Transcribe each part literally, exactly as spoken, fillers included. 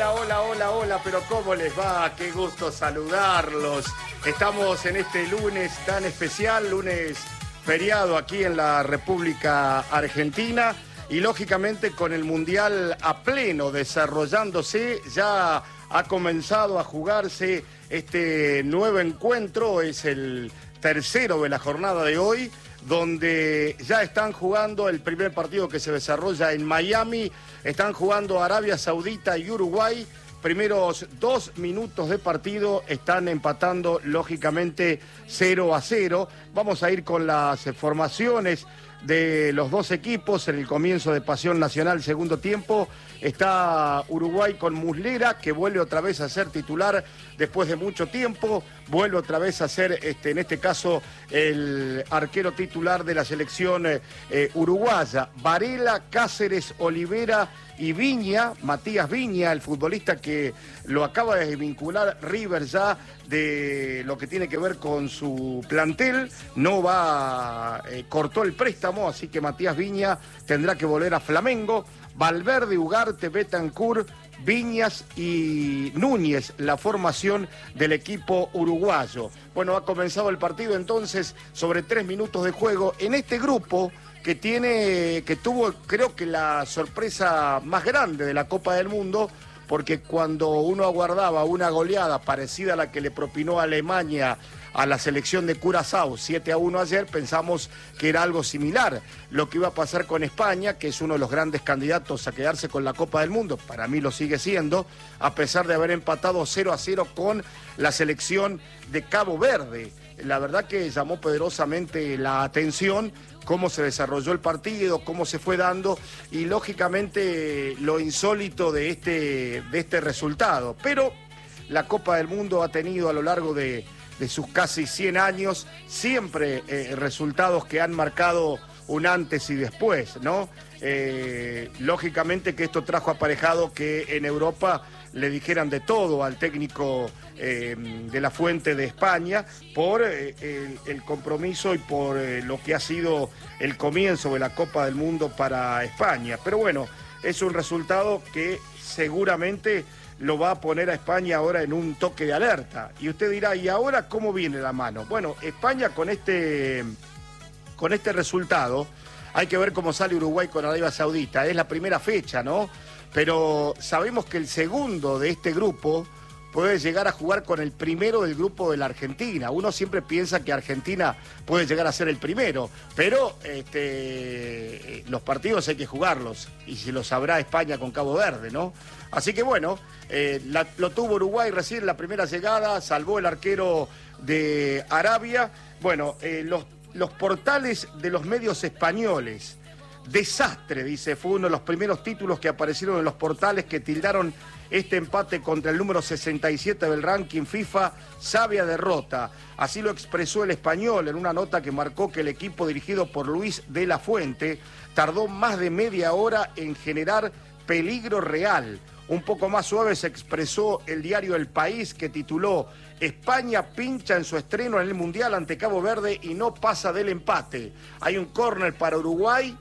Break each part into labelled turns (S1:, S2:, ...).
S1: Hola, hola, hola, hola, pero ¿cómo les va? Qué gusto saludarlos. Estamos en este lunes tan especial, lunes feriado aquí en la República Argentina y lógicamente con el Mundial a pleno desarrollándose, ya ha comenzado a jugarse este nuevo encuentro, es el tercero de la jornada de hoy, donde ya están jugando el primer partido que se desarrolla en Miami, están jugando Arabia Saudita y Uruguay. Primeros dos minutos de partido están empatando lógicamente cero a cero. Vamos a ir con las formaciones de los dos equipos en el comienzo de Pasión Nacional, segundo tiempo. Está Uruguay con Muslera, que vuelve otra vez a ser titular después de mucho tiempo. Vuelve otra vez a ser, este, en este caso, el arquero titular de la selección eh, uruguaya. Varela, Cáceres, Olivera y Viña, Matías Viña, el futbolista que lo acaba de vincular River ya de lo que tiene que ver con su plantel. No va, eh, cortó el préstamo, así que Matías Viña tendrá que volver a Flamengo. Valverde, Ugarte, Betancur, Viñas y Núñez, la formación del equipo uruguayo. Bueno, ha comenzado el partido entonces sobre tres minutos de juego en este grupo que tiene, que tuvo creo que la sorpresa más grande de la Copa del Mundo, porque cuando uno aguardaba una goleada parecida a la que le propinó a Alemania a la selección de Curazao, siete a uno ayer, pensamos que era algo similar lo que iba a pasar con España, que es uno de los grandes candidatos a quedarse con la Copa del Mundo, para mí lo sigue siendo, a pesar de haber empatado cero a cero con la selección de Cabo Verde. La verdad que llamó poderosamente la atención cómo se desarrolló el partido, cómo se fue dando y lógicamente lo insólito de este, de este resultado. Pero la Copa del Mundo ha tenido a lo largo de, de sus casi cien años siempre eh, resultados que han marcado un antes y después, ¿no? Eh, lógicamente que esto trajo aparejado que en Europa le dijeran de todo al técnico eh, de la Fuente de España por eh, el, el compromiso y por eh, lo que ha sido el comienzo de la Copa del Mundo para España. Pero bueno, es un resultado que seguramente lo va a poner a España ahora en un toque de alerta. Y usted dirá, ¿y ahora cómo viene la mano? Bueno, España con este, con este resultado, hay que ver cómo sale Uruguay con Arabia Saudita. Es la primera fecha, ¿no? Pero sabemos que el segundo de este grupo puede llegar a jugar con el primero del grupo de la Argentina. Uno siempre piensa que Argentina puede llegar a ser el primero, pero este, los partidos hay que jugarlos, y si lo sabrá España con Cabo Verde, ¿no? Así que bueno, eh, la, lo tuvo Uruguay recién la primera llegada, salvó el arquero de Arabia. Bueno, eh, los, los portales de los medios españoles, desastre, dice, fue uno de los primeros títulos que aparecieron en los portales que tildaron este empate contra el número sesenta y siete del ranking FIFA, sabia derrota. Así lo expresó el Español en una nota que marcó que el equipo dirigido por Luis de la Fuente tardó más de media hora en generar peligro real. Un poco más suave se expresó el diario El País, que tituló: España pincha en su estreno en el Mundial ante Cabo Verde y no pasa del empate. Hay un córner para Uruguay.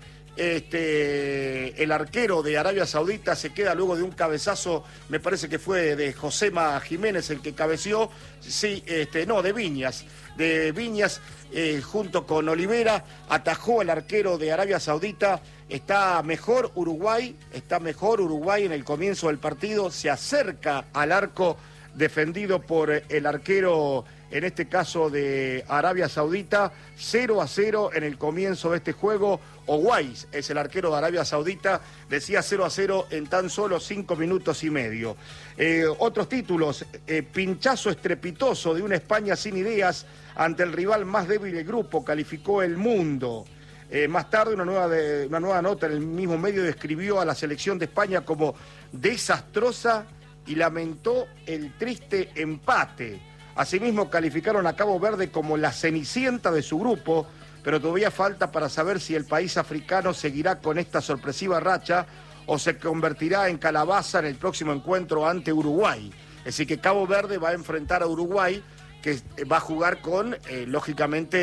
S1: Este, el arquero de Arabia Saudita se queda luego de un cabezazo, me parece que fue de Josema Jiménez el que cabeció, sí, este, no, de Viñas, de Viñas, eh, junto con Olivera, atajó el arquero de Arabia Saudita. Está mejor Uruguay, está mejor Uruguay en el comienzo del partido, se acerca al arco defendido por el arquero, en este caso de Arabia Saudita, cero a cero en el comienzo de este juego. Owais es el arquero de Arabia Saudita, decía cero a cero en tan solo cinco minutos y medio. Eh, otros títulos, eh, pinchazo estrepitoso de una España sin ideas ante el rival más débil del grupo, calificó El Mundo. Eh, más tarde una nueva, de, una nueva nota en el mismo medio describió a la selección de España como desastrosa y lamentó el triste empate. Asimismo calificaron a Cabo Verde como la cenicienta de su grupo, pero todavía falta para saber si el país africano seguirá con esta sorpresiva racha o se convertirá en calabaza en el próximo encuentro ante Uruguay. Es decir, que Cabo Verde va a enfrentar a Uruguay, que va a jugar con, eh, lógicamente,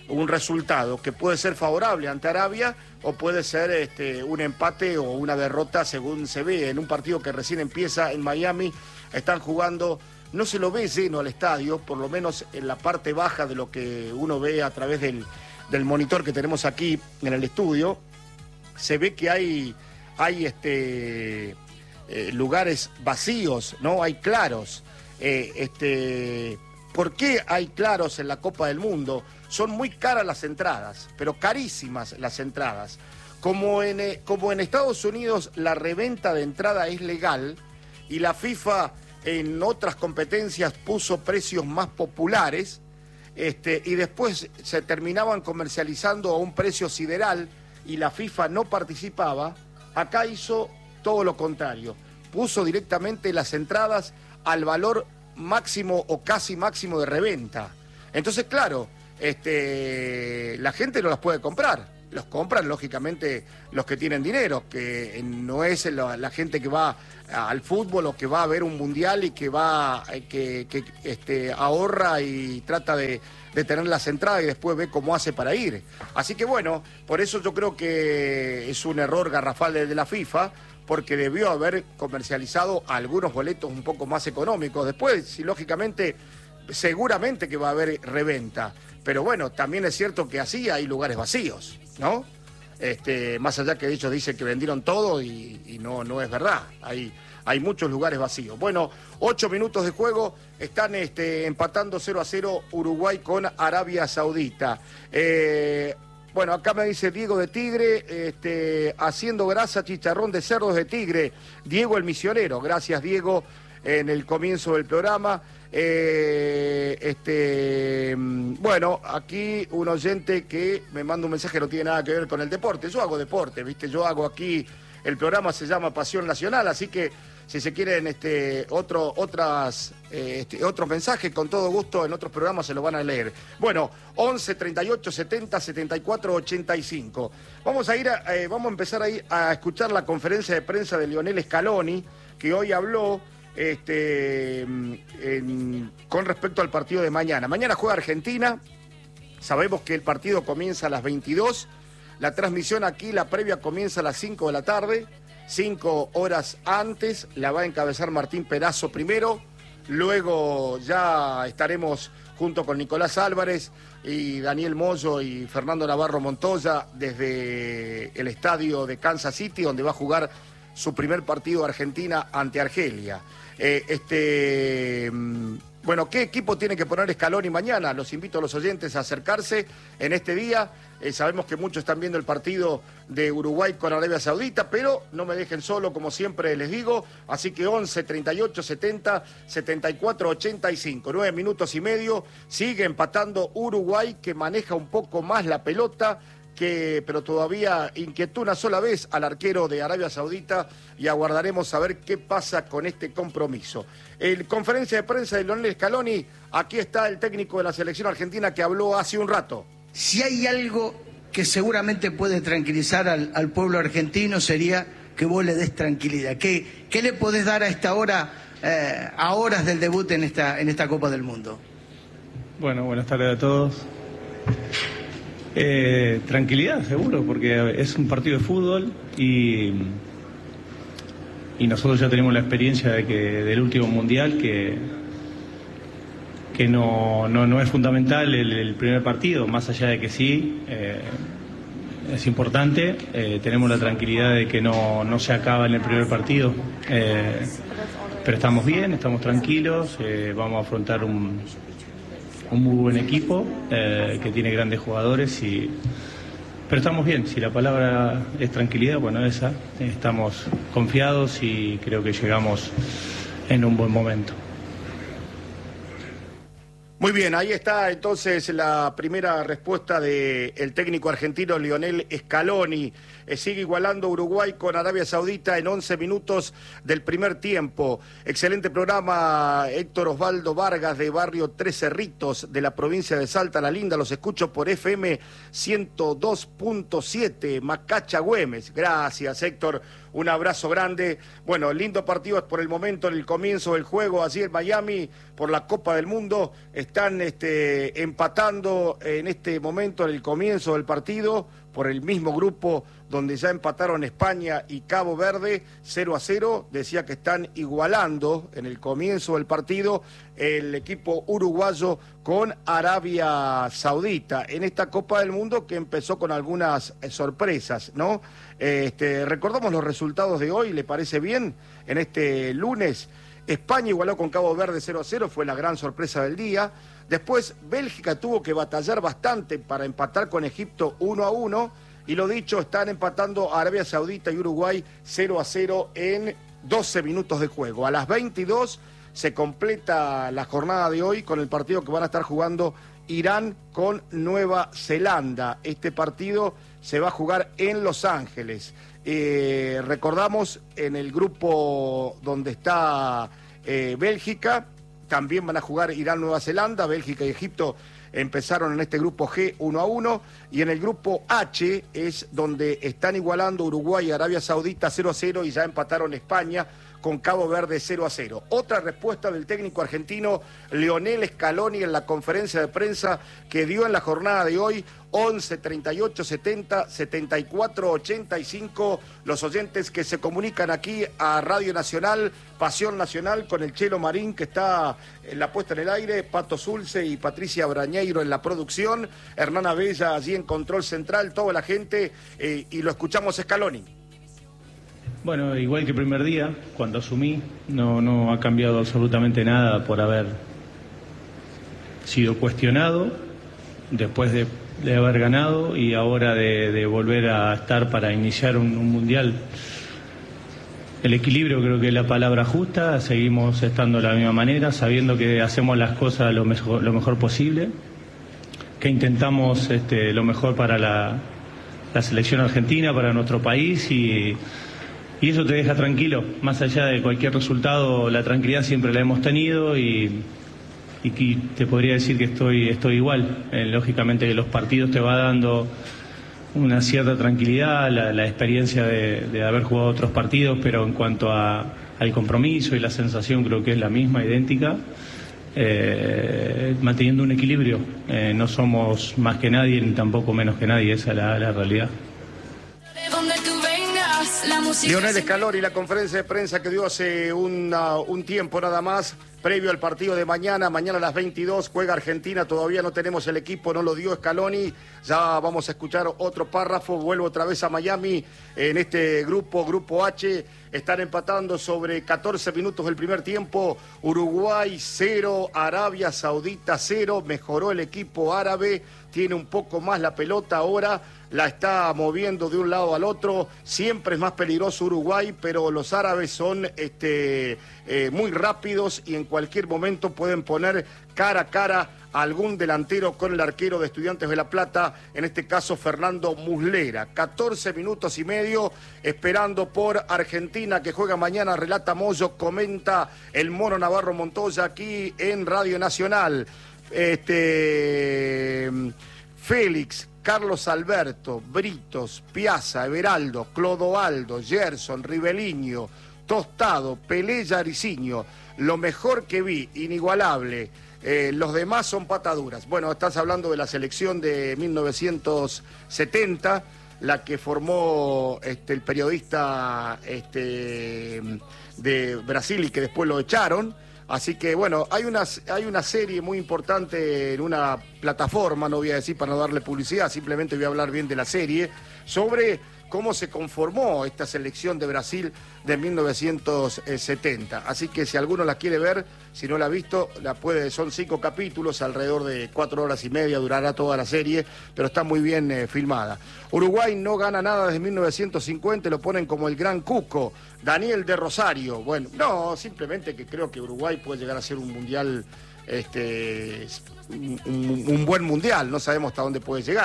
S1: un resultado que puede ser favorable ante Arabia o puede ser este, un empate o una derrota según se ve. En un partido que recién empieza en Miami, están jugando, no se lo ve lleno al estadio, por lo menos en la parte baja de lo que uno ve a través del, del monitor que tenemos aquí en el estudio, se ve que hay, hay este, eh, lugares vacíos, ¿no? Hay claros. Eh, este, ¿Por qué hay claros en la Copa del Mundo? Son muy caras las entradas, pero carísimas las entradas. Como en, eh, como en Estados Unidos la reventa de entrada es legal y la FIFA en otras competencias puso precios más populares este, y después se terminaban comercializando a un precio sideral y la FIFA no participaba, acá hizo todo lo contrario. Puso directamente las entradas al valor máximo o casi máximo de reventa. Entonces, claro, este, la gente no las puede comprar. Los compran, lógicamente, los que tienen dinero, que no es la, la gente que va al fútbol o que va a ver un mundial y que va, que, que este, ahorra y trata de, de tener las entradas y después ve cómo hace para ir. Así que bueno, por eso yo creo que es un error garrafal de, de la FIFA, porque debió haber comercializado algunos boletos un poco más económicos. Después, sí, lógicamente, seguramente que va a haber reventa. Pero bueno, también es cierto que así hay lugares vacíos, ¿no? Este, más allá que ellos dicen que vendieron todo y, y no, no es verdad. Hay, hay muchos lugares vacíos. Bueno, ocho minutos de juego, están este, empatando cero a cero Uruguay con Arabia Saudita. Eh, bueno, acá me dice Diego de Tigre, este, haciendo grasa, chicharrón de cerdos de Tigre. Diego el misionero, gracias Diego, en el comienzo del programa. Eh, este, bueno, aquí un oyente que me manda un mensaje que no tiene nada que ver con el deporte. Yo hago deporte, ¿viste? Yo hago aquí, el programa se llama Pasión Nacional, así que si se quieren este, otro, otras, eh, este, otros mensajes, con todo gusto en otros programas se lo van a leer. Bueno, once, treinta y ocho, setenta, setenta y cuatro, ochenta y cinco. Vamos a ir a, eh, vamos a empezar ahí a escuchar la conferencia de prensa de Lionel Scaloni, que hoy habló Este, en, con respecto al partido de mañana. Mañana juega Argentina, sabemos que el partido comienza a las veintidós, la transmisión aquí, la previa comienza a las cinco de la tarde, cinco horas antes, la va a encabezar Martín Perazo primero, luego ya estaremos junto con Nicolás Álvarez y Daniel Moyo y Fernando Navarro Montoya desde el estadio de Kansas City, donde va a jugar su primer partido Argentina ante Argelia. Eh, este, bueno, ¿qué equipo tiene que poner Scaloni mañana? Los invito a los oyentes a acercarse en este día. Eh, sabemos que muchos están viendo el partido de Uruguay con Arabia Saudita, pero no me dejen solo, como siempre les digo. Así que once, treinta y ocho, setenta, setenta y cuatro, ochenta y cinco. Nueve minutos y medio. Sigue empatando Uruguay, que maneja un poco más la pelota, que, pero todavía inquietó una sola vez al arquero de Arabia Saudita, y aguardaremos a ver qué pasa con este compromiso. En conferencia de prensa de Lionel Scaloni, aquí está el técnico de la selección argentina que habló hace un rato.
S2: Si hay algo que seguramente puede tranquilizar al, al pueblo argentino, sería que vos le des tranquilidad. ¿Qué, qué le podés dar a esta hora, eh, a horas del debut en esta, en esta Copa del Mundo?
S3: Bueno, buenas tardes a todos. Eh, tranquilidad, seguro, porque es un partido de fútbol y, y nosotros ya tenemos la experiencia de que del último mundial que, que no, no, no es fundamental el, el primer partido, más allá de que sí, eh, es importante. Eh, tenemos la tranquilidad de que no, no se acaba en el primer partido, eh, pero estamos bien, estamos tranquilos, eh, vamos a afrontar un un muy buen equipo eh, que tiene grandes jugadores, y pero estamos bien. Si la palabra es tranquilidad, bueno, esa, estamos confiados y creo que llegamos en un buen momento.
S1: Muy bien, ahí está entonces la primera respuesta del técnico argentino Lionel Scaloni. Eh, sigue igualando Uruguay con Arabia Saudita en once minutos del primer tiempo. Excelente programa, Héctor Osvaldo Vargas de Barrio Tres Cerritos de la provincia de Salta La Linda. Los escucho por F M ciento dos punto siete, Macacha Güemes. Gracias, Héctor. un abrazo grande. Bueno, lindo partido por el momento, en el comienzo del juego, allí en Miami, por la Copa del Mundo. Están este, empatando en este momento, en el comienzo del partido, por el mismo grupo donde ya empataron España y Cabo Verde, cero a cero. Decía que están igualando en el comienzo del partido el equipo uruguayo con Arabia Saudita en esta Copa del Mundo que empezó con algunas sorpresas, ¿no? Este, recordamos los resultados de hoy, ¿le parece bien? En este lunes, España igualó con Cabo Verde cero a cero, fue la gran sorpresa del día. Después, Bélgica tuvo que batallar bastante para empatar con Egipto uno a uno. Y lo dicho, están empatando Arabia Saudita y Uruguay cero a cero en doce minutos de juego. A las veintidós se completa la jornada de hoy con el partido que van a estar jugando Irán con Nueva Zelanda. Este partido se va a jugar en Los Ángeles. Eh, recordamos, en el grupo donde está eh, Bélgica, también van a jugar Irán-Nueva Zelanda. Bélgica y Egipto empezaron en este grupo G uno a uno, y en el grupo H es donde están igualando Uruguay y Arabia Saudita cero a cero, y ya empataron España con Cabo Verde cero a cero. Otra respuesta del técnico argentino Lionel Scaloni en la conferencia de prensa que dio en la jornada de hoy. Once, treinta y ocho, setenta, setenta y cuatro, ochenta y cinco, los oyentes que se comunican aquí a Radio Nacional, Pasión Nacional, con el Chelo Marín, que está en la puesta en el aire, Pato Zulce y Patricia Brañeiro en la producción, Hernán Abella allí en control central, toda la gente, eh, y lo escuchamos Scaloni.
S3: Bueno, igual que el primer día, cuando asumí, no, no ha cambiado absolutamente nada por haber sido cuestionado después de de haber ganado y ahora de, de volver a estar para iniciar un, un mundial. El equilibrio creo que es la palabra justa, seguimos estando de la misma manera, sabiendo que hacemos las cosas lo mejor, lo mejor posible, que intentamos este, lo mejor para la, la selección argentina, para nuestro país, y, y eso te deja tranquilo. Más allá de cualquier resultado, la tranquilidad siempre la hemos tenido, y y que te podría decir que estoy estoy igual. Eh, lógicamente que los partidos te va dando una cierta tranquilidad, la, la experiencia de, de haber jugado otros partidos, pero en cuanto a, al compromiso y la sensación creo que es la misma, idéntica, eh, manteniendo un equilibrio. Eh, no somos más que nadie ni tampoco menos que nadie, esa es la, la realidad.
S1: Lionel Scaloni, la conferencia de prensa que dio hace una, un tiempo nada más, previo al partido de mañana. Mañana a las veintidós juega Argentina, todavía no tenemos el equipo, no lo dio Scaloni. Ya vamos a escuchar otro párrafo. Vuelvo otra vez a Miami en este grupo, grupo H. Están empatando sobre catorce minutos del primer tiempo. Uruguay cero, Arabia Saudita cero. Mejoró el equipo árabe, tiene un poco más la pelota ahora, la está moviendo de un lado al otro. Siempre es más peligroso Uruguay, pero los árabes son este, eh, muy rápidos y en cualquier momento pueden poner cara a cara a algún delantero con el arquero de Estudiantes de La Plata, en este caso Fernando Muslera. catorce minutos y medio esperando por Argentina, que juega mañana. Relata Moyo, comenta el Mono Navarro Montoya aquí en Radio Nacional. Este, Félix, Carlos Alberto, Britos, Piazza, Everaldo, Clodoaldo, Gerson, Riveliño, Tostado, Pelé, Yariciño. Lo mejor que vi, inigualable. Eh, los demás son pataduras. Bueno, estás hablando de la selección de mil novecientos setenta, la que formó este, el periodista este, de Brasil y que después lo echaron. Así que, bueno, hay una, hay una serie muy importante en una plataforma, no voy a decir para no darle publicidad, simplemente voy a hablar bien de la serie, sobre cómo se conformó esta selección de Brasil de mil novecientos setenta. Así que si alguno la quiere ver, si no la ha visto, la puede, son cinco capítulos, alrededor de cuatro horas y media durará toda la serie, pero está muy bien eh, filmada. Uruguay no gana nada desde mil novecientos cincuenta, lo ponen como el Gran Cuco. Daniel de Rosario, bueno, no, simplemente que creo que Uruguay puede llegar a ser un mundial, este, un, un buen mundial, no sabemos hasta dónde puede llegar.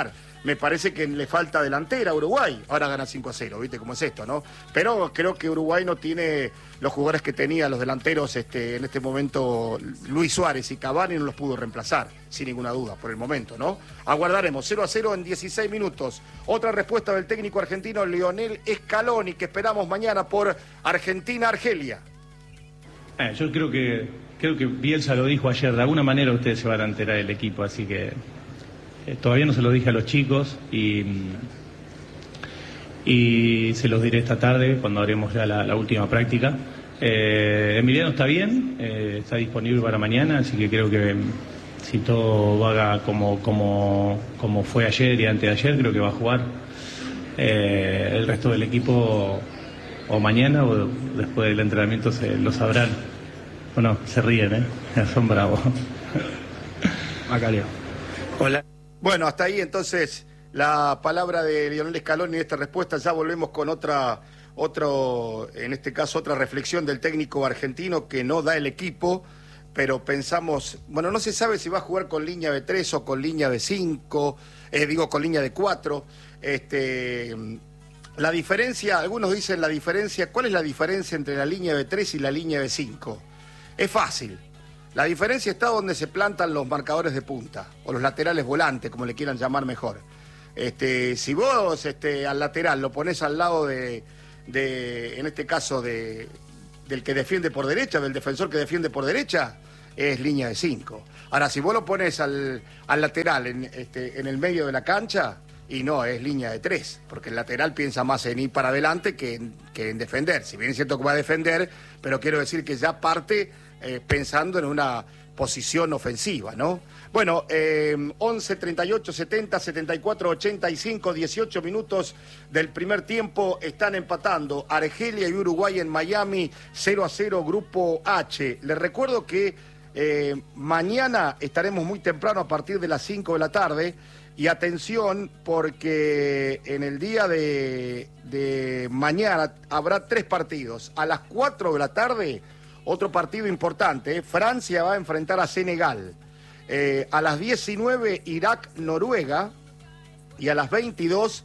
S1: me parece que le falta delantera a Uruguay. Ahora gana cinco a cero, ¿viste cómo es esto, no? Pero creo que Uruguay no tiene los jugadores que tenía, los delanteros este, en este momento. Luis Suárez y Cavani no los pudo reemplazar, sin ninguna duda, por el momento, ¿no? Aguardaremos, cero a cero en dieciséis minutos. Otra respuesta del técnico argentino Lionel Scaloni, que esperamos mañana por Argentina-Argelia.
S3: Eh, yo creo que, creo que Bielsa lo dijo ayer, de alguna manera ustedes se van a enterar del equipo, así que... Todavía no se lo dije a los chicos y, y se los diré esta tarde cuando haremos ya la, la última práctica. Eh, Emiliano está bien, eh, está disponible para mañana, así que creo que si todo va como, como, como fue ayer y antes de ayer, creo que va a jugar. Eh, el resto del equipo o mañana o después del entrenamiento se lo sabrán. Bueno, se ríen, ¿eh? Son bravos.
S1: Acá Leo. Hola. Bueno, hasta ahí entonces la palabra de Lionel Scaloni en esta respuesta. Ya volvemos con otra, otro, en este caso otra reflexión del técnico argentino que no da el equipo, pero pensamos, bueno, no se sabe si va a jugar con línea de tres o con línea de cinco, eh, digo con línea de cuatro. Este, la diferencia, algunos dicen la diferencia, ¿cuál es la diferencia entre la línea de tres y la línea de cinco? Es fácil. La diferencia está donde se plantan los marcadores de punta, o los laterales volantes, como le quieran llamar mejor. Este, si vos este, al lateral lo pones al lado de, de en este caso, de, del que defiende por derecha, del defensor que defiende por derecha, es línea de cinco. Ahora, si vos lo pones al, al lateral en, este, en el medio de la cancha, y no, es línea de tres, porque el lateral piensa más en ir para adelante que en, que en defender. Si bien es cierto que va a defender, pero quiero decir que ya parte... Eh, pensando en una posición ofensiva, ¿no? Bueno, eh, once, treinta y ocho, setenta, setenta y cuatro, ochenta y cinco, dieciocho minutos del primer tiempo, están empatando Argelia y Uruguay en Miami, cero a cero, Grupo H. Les recuerdo que eh, mañana estaremos muy temprano a partir de las cinco de la tarde, y atención porque en el día de, de mañana habrá tres partidos. A las cuatro de la tarde... Otro partido importante, ¿eh? Francia va a enfrentar a Senegal. Eh, a las diecinueve, Irak-Noruega. Y a las veintidós,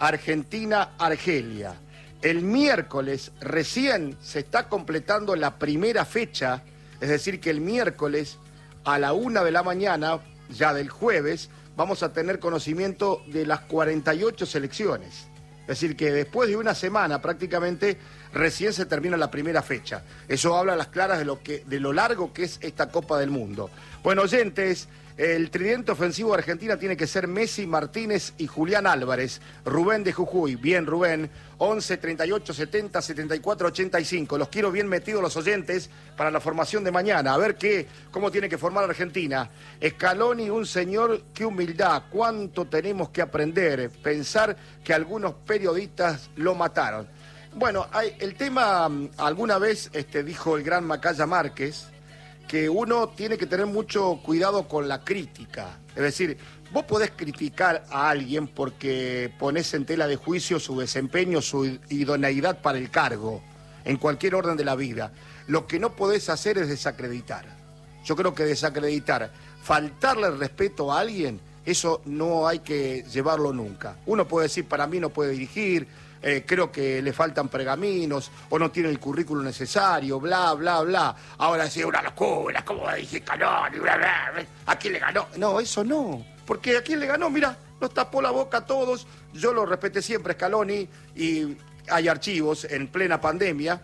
S1: Argentina-Argelia. El miércoles recién se está completando la primera fecha, es decir, que el miércoles a la una de la mañana, ya del jueves, vamos a tener conocimiento de las cuarenta y ocho selecciones. Es decir, que después de una semana prácticamente recién se termina la primera fecha. Eso habla a las claras de lo, que, de lo largo que es esta Copa del Mundo. Bueno, oyentes, el tridente ofensivo de Argentina tiene que ser Messi, Martínez y Julián Álvarez. Rubén de Jujuy. Bien, Rubén. once, treinta y ocho, setenta, setenta y cuatro, ochenta y cinco. Los quiero bien metidos los oyentes para la formación de mañana. A ver qué, cómo tiene que formar Argentina. Scaloni, un señor, qué humildad. Cuánto tenemos que aprender. Pensar que algunos periodistas lo mataron. Bueno, hay, el tema, alguna vez este, dijo el gran Macaya Márquez, que uno tiene que tener mucho cuidado con la crítica. Es decir, vos podés criticar a alguien porque ponés en tela de juicio su desempeño, su idoneidad para el cargo, en cualquier orden de la vida. Lo que no podés hacer es desacreditar. Yo creo que desacreditar, faltarle el respeto a alguien, eso no hay que llevarlo nunca. Uno puede decir, para mí no puede dirigir, Eh, creo que le faltan pergaminos o no tiene el currículo necesario, bla, bla, bla. Ahora sí, una locura, ¿cómo va a decir Scaloni? Bla, bla, bla. ¿A quién le ganó? No, eso no. Porque ¿a quién le ganó? Mira, nos tapó la boca a todos. Yo lo respeté siempre, Scaloni, y hay archivos en plena pandemia.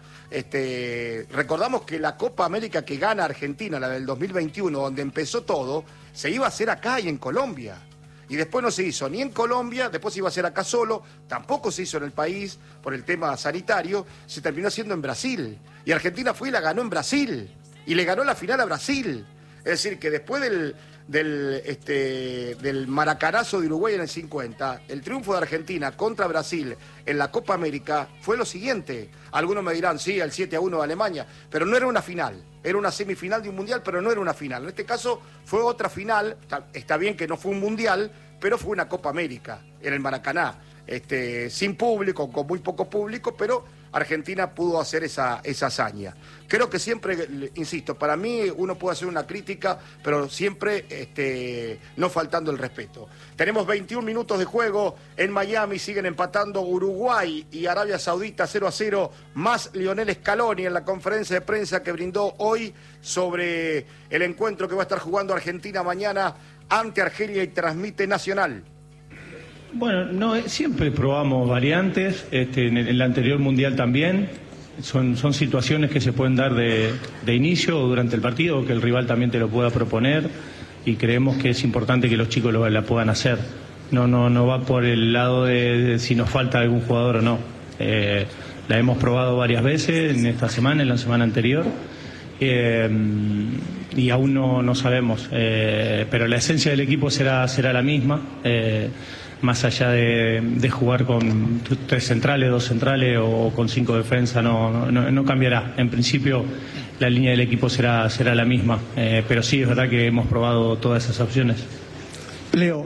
S1: Este, recordamos que la Copa América que gana Argentina, la del dos mil veintiuno, donde empezó todo, se iba a hacer acá y en Colombia. Y después no se hizo ni en Colombia, después se iba a hacer acá solo, tampoco se hizo en el país por el tema sanitario, se terminó haciendo en Brasil. Y Argentina fue y la ganó en Brasil, y le ganó la final a Brasil. Es decir, que después del, del, este, del maracanazo de Uruguay en el cincuenta, el triunfo de Argentina contra Brasil en la Copa América fue lo siguiente. Algunos me dirán, sí, el siete a uno de Alemania, pero no era una final. Era una semifinal de un mundial, pero no era una final. En este caso fue otra final. Está, está bien que no fue un mundial, pero fue una Copa América en el Maracaná. Este, sin público, con muy poco público, pero Argentina pudo hacer esa, esa hazaña. Creo que siempre, insisto, para mí uno puede hacer una crítica, pero siempre este, no faltando el respeto. Tenemos veintiún minutos de juego en Miami, siguen empatando Uruguay y Arabia Saudita cero a cero, más Lionel Scaloni en la conferencia de prensa que brindó hoy sobre el encuentro que va a estar jugando Argentina mañana ante Argelia y transmite Nacional.
S3: Bueno, no, siempre probamos variantes, este, en, el, en el anterior Mundial también, son, son situaciones que se pueden dar de, de inicio o durante el partido, o que el rival también te lo pueda proponer, y creemos que es importante que los chicos lo, la puedan hacer. No, no, no va por el lado de, de si nos falta algún jugador o no. Eh, la hemos probado varias veces en esta semana, en la semana anterior, eh, y aún no, no sabemos, eh, pero la esencia del equipo será, será la misma. Eh, más allá de, de jugar con tres centrales, dos centrales o con cinco defensas, no, no, no cambiará. En principio la línea del equipo será, será la misma, eh, pero sí es verdad que hemos probado todas esas opciones.
S2: Leo.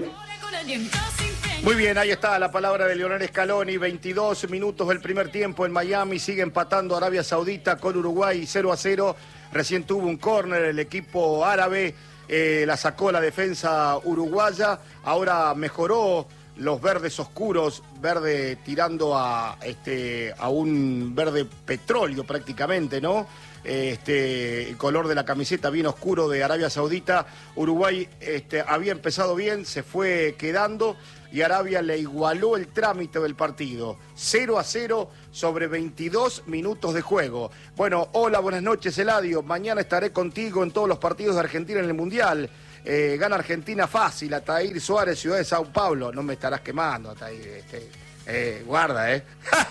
S1: Muy bien, ahí está la palabra de Lionel Scaloni, veintidós minutos del primer tiempo en Miami, sigue empatando Arabia Saudita con Uruguay cero a cero, recién tuvo un córner el equipo árabe, eh, la sacó la defensa uruguaya, ahora mejoró los verdes oscuros, verde tirando a este a un verde petróleo prácticamente, ¿no? Este, el color de la camiseta bien oscuro de Arabia Saudita. Uruguay este, había empezado bien, se fue quedando y Arabia le igualó el trámite del partido. cero a cero sobre veintidós minutos de juego. Bueno, hola, buenas noches, Eladio. Mañana estaré contigo en todos los partidos de Argentina en el Mundial. Eh, gana Argentina fácil, Ataír Suárez, Ciudad de Sao Paulo. No me estarás quemando, Ataír. Este, eh, guarda, ¿eh?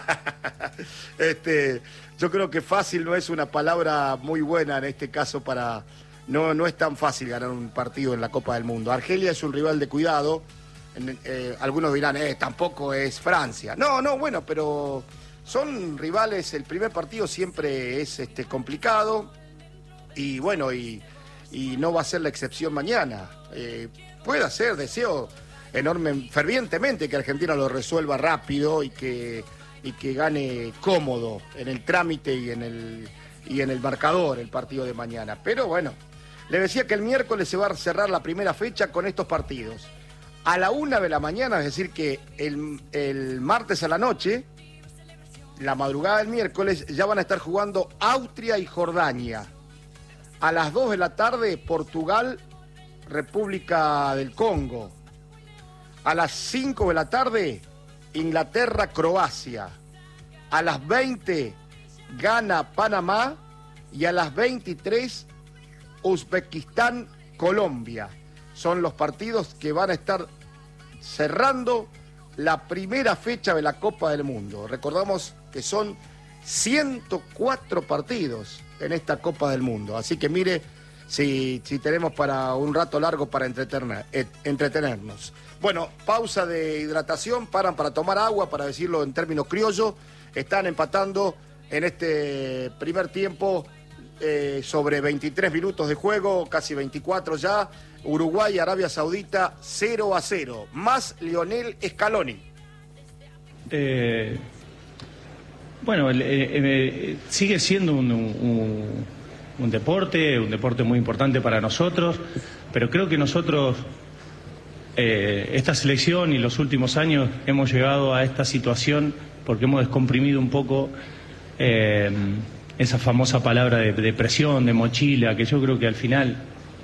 S1: este, yo creo que fácil no es una palabra muy buena en este caso para... No, no es tan fácil ganar un partido en la Copa del Mundo. Argelia es un rival de cuidado. En, eh, algunos dirán, eh, tampoco es Francia. No, no, bueno, pero son rivales. El primer partido siempre es este, complicado. Y bueno, y... y no va a ser la excepción mañana. Eh, puede ser, deseo enorme, fervientemente que Argentina lo resuelva rápido y que, y que gane cómodo en el trámite y en el, y en el marcador el partido de mañana. Pero bueno, le decía que el miércoles se va a cerrar la primera fecha con estos partidos. A la una de la mañana, es decir que el, el martes a la noche, la madrugada del miércoles, ya van a estar jugando Austria y Jordania. A las dos de la tarde, Portugal, República del Congo. A las cinco de la tarde, Inglaterra, Croacia. A las veinte, Ghana, Panamá. Y a las veintitrés, Uzbekistán, Colombia. Son los partidos que van a estar cerrando la primera fecha de la Copa del Mundo. Recordamos que son ciento cuatro partidos en esta Copa del Mundo. Así que mire, si, si tenemos para un rato largo para entretener, eh, entretenernos. Bueno, pausa de hidratación, paran para tomar agua, para decirlo en términos criollos. Están empatando en este primer tiempo eh, sobre veintitrés minutos de juego, casi veinticuatro ya. Uruguay, Arabia Saudita, cero a cero. Más Lionel Scaloni.
S3: Eh... Bueno, eh, eh, sigue siendo un, un, un deporte, un deporte muy importante para nosotros, pero creo que nosotros, eh, esta selección y los últimos años hemos llegado a esta situación porque hemos descomprimido un poco eh, esa famosa palabra de, de presión, de mochila, que yo creo que al final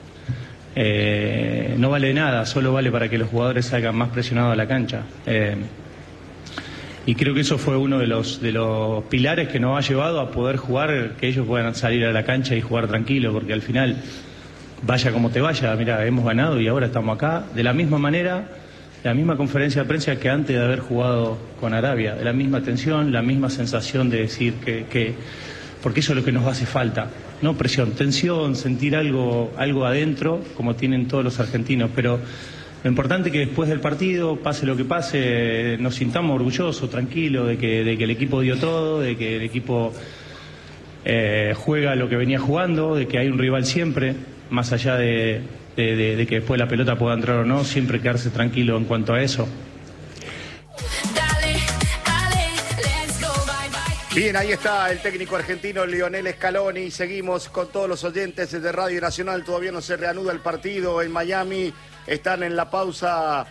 S3: eh, no vale nada, solo vale para que los jugadores salgan más presionados a la cancha. Eh, Y creo que eso fue uno de los de los pilares que nos ha llevado a poder jugar, que ellos puedan salir a la cancha y jugar tranquilo, porque al final, vaya como te vaya, mira, hemos ganado y ahora estamos acá. De la misma manera, la misma conferencia de prensa que antes de haber jugado con Arabia, de la misma tensión, la misma sensación de decir que, que porque eso es lo que nos hace falta, no presión, tensión, sentir algo, algo adentro, como tienen todos los argentinos, pero... Lo importante es que después del partido, pase lo que pase, nos sintamos orgullosos, tranquilos de que, de que el equipo dio todo, de que el equipo eh, juega lo que venía jugando, de que hay un rival siempre, más allá de, de, de, de que después la pelota pueda entrar o no, siempre quedarse tranquilo en cuanto a eso.
S1: Bien, ahí está el técnico argentino Lionel Scaloni. Seguimos con todos los oyentes de Radio Nacional. Todavía no se reanuda el partido en Miami. Están en la pausa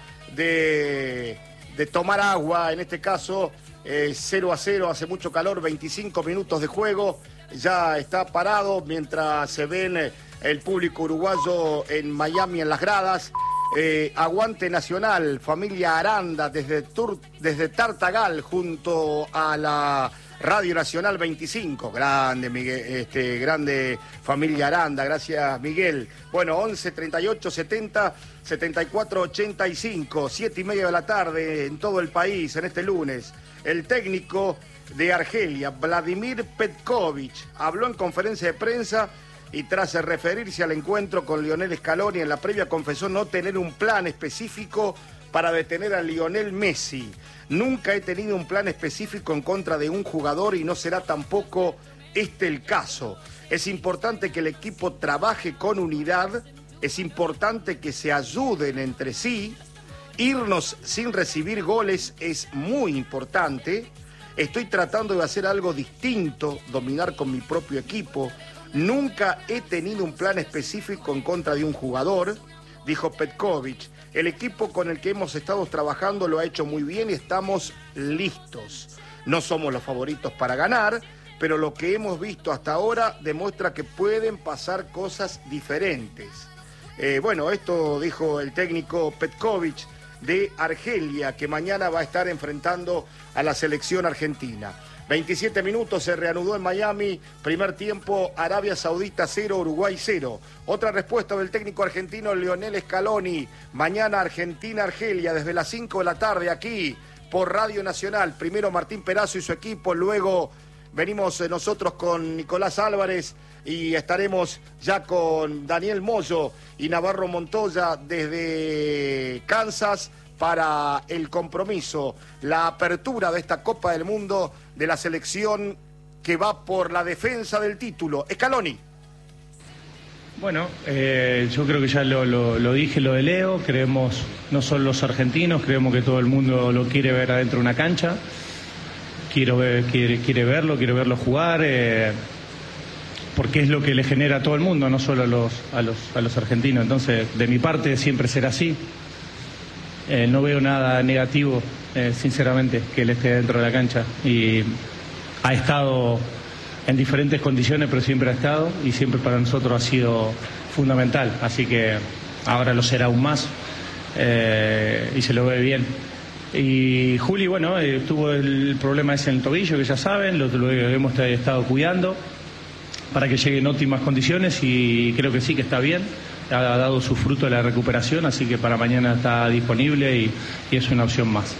S1: de, de tomar agua. En este caso, eh, cero a cero. Hace mucho calor, veinticinco minutos de juego. Ya está parado mientras se ven el público uruguayo en Miami en las gradas. Eh, aguante Nacional, familia Aranda desde, Tur desde Tartagal junto a la Radio Nacional veinticinco. Grande, Miguel, este, grande familia Aranda, gracias Miguel. Bueno, once, treinta y ocho, setenta, setenta y cuatro, ochenta y cinco, siete y media de la tarde en todo el país en este lunes. El técnico de Argelia, Vladimir Petkovic, habló en conferencia de prensa y tras referirse al encuentro con Lionel Scaloni en la previa confesó no tener un plan específico para detener a Lionel Messi. Nunca he tenido un plan específico en contra de un jugador y no será tampoco este el caso. Es importante que el equipo trabaje con unidad, es importante que se ayuden entre sí, irnos sin recibir goles es muy importante. Estoy tratando de hacer algo distinto, dominar con mi propio equipo. Nunca he tenido un plan específico en contra de un jugador, dijo Petkovic. El equipo con el que hemos estado trabajando lo ha hecho muy bien y estamos listos. No somos los favoritos para ganar, pero lo que hemos visto hasta ahora demuestra que pueden pasar cosas diferentes. Eh, bueno, esto dijo el técnico Petkovic de Argelia, que mañana va a estar enfrentando a la selección argentina. veintisiete minutos, se reanudó en Miami, primer tiempo, Arabia Saudita cero, Uruguay cero. Otra respuesta del técnico argentino Lionel Scaloni, mañana Argentina-Argelia desde las cinco de la tarde aquí por Radio Nacional. Primero Martín Perazo y su equipo, luego venimos nosotros con Nicolás Álvarez y estaremos ya con Daniel Moyo y Navarro Montoya desde Kansas para el compromiso, la apertura de esta Copa del Mundo de la selección que va por la defensa del título. Scaloni.
S3: Bueno, eh, yo creo que ya lo, lo, lo dije, lo de Leo, creemos, no solo los argentinos, creemos que todo el mundo lo quiere ver adentro de una cancha, Quiero ver, quiere, quiere verlo, quiere verlo jugar, eh, porque es lo que le genera a todo el mundo, no solo a los, a los, a los argentinos. Entonces, de mi parte siempre será así. Eh, no veo nada negativo, eh, sinceramente, que él esté dentro de la cancha. Y ha estado en diferentes condiciones, pero siempre ha estado y siempre para nosotros ha sido fundamental. Así que ahora lo será aún más eh, y se lo ve bien. Y Juli, bueno, eh, tuvo el problema ese en el tobillo, que ya saben, lo, lo hemos estado cuidando para que llegue en óptimas condiciones y creo que sí, que está bien. Ha dado su fruto de la recuperación, así que para mañana está disponible y, y es una opción más.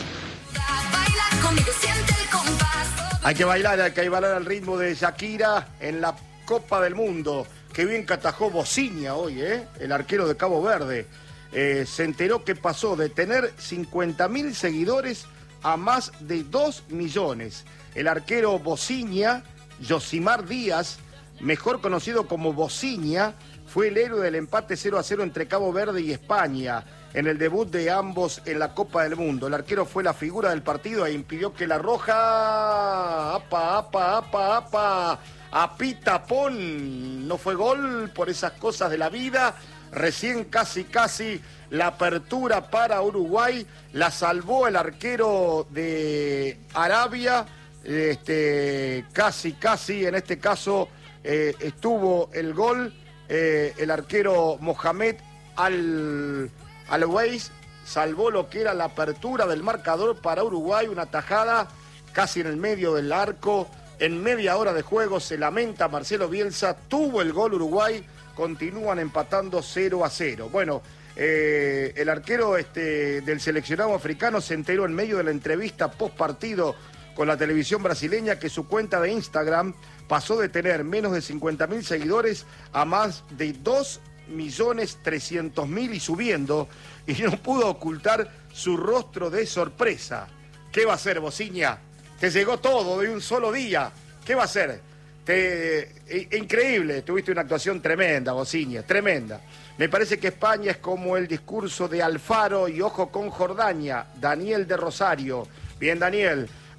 S1: Hay que bailar, hay que bailar al ritmo de Shakira en la Copa del Mundo. Qué bien que atajó Bociña hoy, ¿eh? El arquero de Cabo Verde. Eh, se enteró que pasó de tener cincuenta mil seguidores a más de dos millones. El arquero Bociña, Yosimar Díaz, mejor conocido como Bociña, fue el héroe del empate cero a cero entre Cabo Verde y España en el debut de ambos en la Copa del Mundo. El arquero fue la figura del partido e impidió que la Roja... ¡Apa, apa, apa, apa! ¡Apitapón! No fue gol por esas cosas de la vida. Recién casi, casi la apertura para Uruguay la salvó el arquero de Arabia. Este, casi, casi, en este caso eh, estuvo el gol. Eh, el arquero Mohamed Al Always salvó lo que era la apertura del marcador para Uruguay, una tajada casi en el medio del arco, en media hora de juego. Se lamenta Marcelo Bielsa, tuvo el gol Uruguay, continúan empatando cero a cero. Bueno, eh, el arquero este, del seleccionado africano se enteró en medio de la entrevista post partido con la televisión brasileña que su cuenta de Instagram pasó de tener menos de cincuenta mil seguidores a más de dos millones trescientos mil y subiendo, y no pudo ocultar su rostro de sorpresa. ¿Qué va a hacer, Bociña? Te llegó todo de un solo día. ¿Qué va a hacer? Te... Increíble, tuviste una actuación tremenda, Bociña, tremenda. Me parece que España es como el discurso de Alfaro y ojo con Jordania, Daniel de Rosario. Bien, Daniel.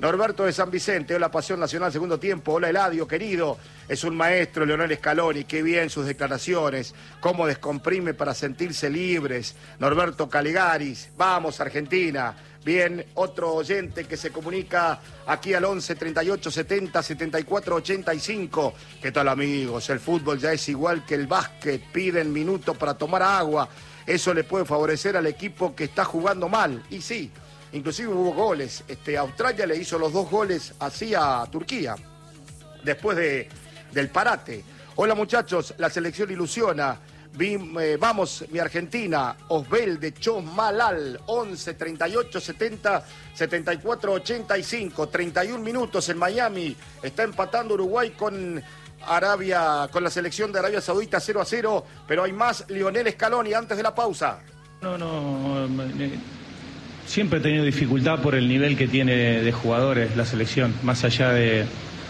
S1: Norberto de San Vicente, hola Pasión Nacional, segundo tiempo. Hola Eladio, querido. Es un maestro, Leonel Scaloni. Qué bien sus declaraciones. Cómo descomprime para sentirse libres. Norberto Caligaris. Vamos, Argentina. Bien, otro oyente que se comunica aquí al once, treinta y ocho, setenta, setenta y cuatro, ochenta y cinco. ¿Qué tal, amigos? El fútbol ya es igual que el básquet. Piden minutos para tomar agua. Eso le puede favorecer al equipo que está jugando mal. Y sí, inclusive hubo goles. Este, Australia le hizo los dos goles así a Turquía, después de, del parate. Hola, muchachos, la selección ilusiona. Vi, eh, vamos, mi Argentina, Osbel Chosmalal, once, treinta y ocho, setenta, setenta y cuatro, ochenta y cinco, treinta y un minutos en Miami, está empatando Uruguay con Arabia, con la selección de Arabia Saudita cero a cero, pero hay más. Lionel Scaloni antes de la pausa.
S3: No, no, siempre he tenido dificultad por el nivel que tiene de jugadores la selección, más allá de,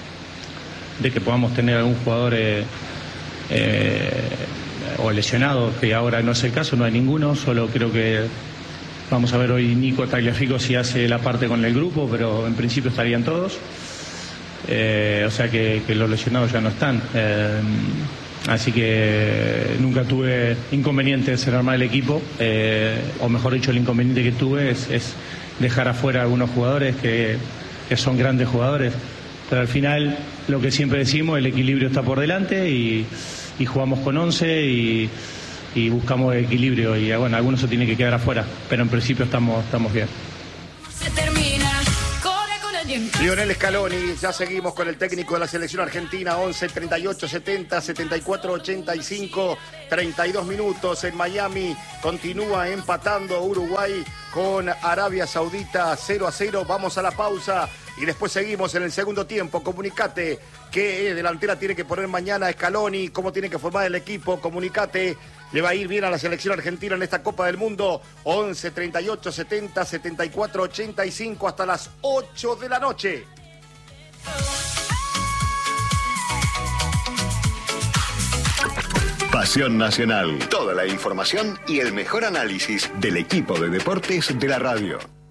S3: de que podamos tener algún jugador eh, eh, o lesionado, que ahora no es el caso, no hay ninguno, solo creo que vamos a ver hoy Nico Tagliafico si hace la parte con el grupo, pero en principio estarían todos, eh, o sea que, que los lesionados ya no están, eh, así que nunca tuve inconvenientes en armar el equipo, eh, o mejor dicho, el inconveniente que tuve es, es dejar afuera a algunos jugadores que, que son grandes jugadores, pero al final lo que siempre decimos, el equilibrio está por delante y y jugamos con once y, y buscamos equilibrio y bueno, algunos se tienen que quedar afuera, pero en principio estamos, estamos bien.
S4: Se termina, corre con el tiempo.
S1: Lionel Scaloni, ya seguimos con el técnico de la selección argentina, once, treinta y ocho, setenta, setenta y cuatro, ochenta y cinco, treinta y dos minutos en Miami, continúa empatando Uruguay con Arabia Saudita cero a cero, vamos a la pausa y después seguimos en el segundo tiempo. Comunicate qué delantera tiene que poner mañana Scaloni, cómo tiene que formar el equipo, comunicate, le va a ir bien a la selección argentina en esta Copa del Mundo, once, treinta y ocho, setenta, setenta y cuatro, ochenta y cinco hasta las ocho de la noche.
S5: Pasión Nacional, toda la información y el mejor análisis del equipo de deportes de la radio.